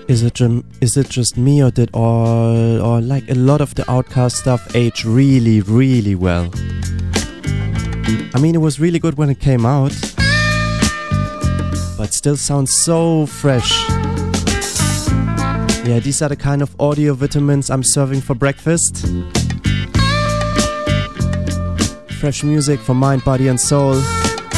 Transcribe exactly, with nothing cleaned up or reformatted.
Is it just, is it just me, or did all, or like a lot of the Outkast stuff age really, really well? I mean, it was really good when it came out, but still sounds so fresh. Yeah, these are the kind of audio vitamins I'm serving for breakfast. Fresh music for mind, body and soul.